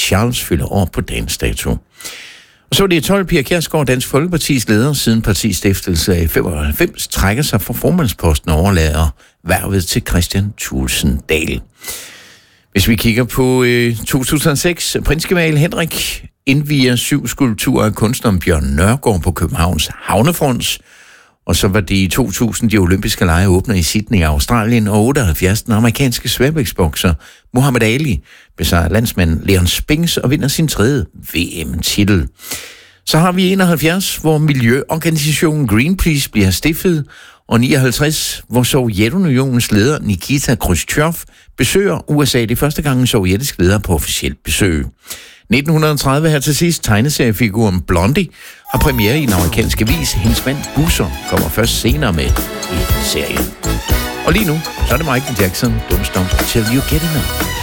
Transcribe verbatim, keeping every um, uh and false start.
Charles fylder år på dagens dato. Og så er det tolv. Pia Kjærsgaard, Dansk Folkepartis leder, siden partiets stiftelse i femoghalvfems, trækker sig fra formandsposten og overlader hvervet til Kristian Thulesen Dahl. Hvis vi kigger på øh, to tusind og seks, prinsgemal Henrik indviger syv skulpturer af kunstneren Bjørn Nørgaard på Københavns Havnefront. Og så var det i to tusind, de olympiske lege åbner i Sydney, Australien, og otteoghalvfjerds, den amerikanske sværvægtsbokser Muhammad Ali besejrer landsmanden Leon Spinks og vinder sin tredje V M-titel. Så har vi enoghalvfjerds, hvor miljøorganisationen Greenpeace bliver stiftet, og nioghalvtreds, hvor Sovjetunionens leder Nikita Khrushchev besøger U S A. Det første gang en sovjetisk leder på officielt besøg. nitten tredive her til sidst, tegneseriefiguren Blondie har premiere i en amerikansk avis. Hendes mand Busser kommer først senere med i serien. Og lige nu, så er det Michael Jackson, Don't Stop Till You Get Enough.